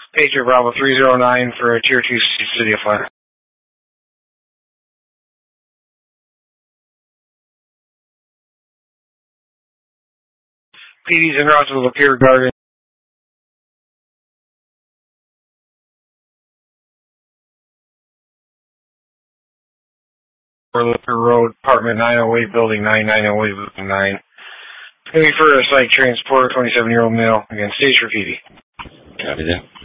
Patriot Bravo 309 for a Tier 2 City of Fire. PD's en route to the Lapeer Garden. For Lapeer Road, Apartment 908, Building 9, 908, Building 9. It's going to be for a site transport, 27-year-old male. Again, stage for PD. Copy that.